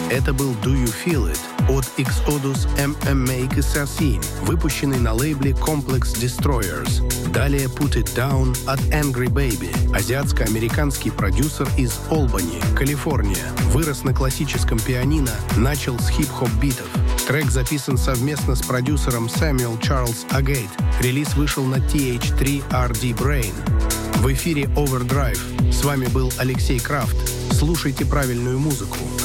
Это был «Do You Feel It» от Exodus Make Assassin, выпущенный на лейбле Complex Destroyers. Далее «Put It Down» от Angry Baby, азиатско-американский продюсер из Олбани, Калифорния. Вырос на классическом пианино, начал с хип-хоп битов. Трек записан совместно с продюсером Samuel Charles Agate. Релиз вышел на TH3 RD Brain. В эфире Overdrive. С вами был Алексей Крафт. Слушайте правильную музыку.